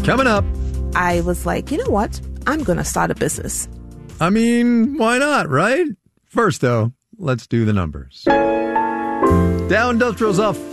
Coming up. I was like, you know what? I'm going to start a business. I mean, why not, right? First, though, let's do the numbers. Dow Industrial's off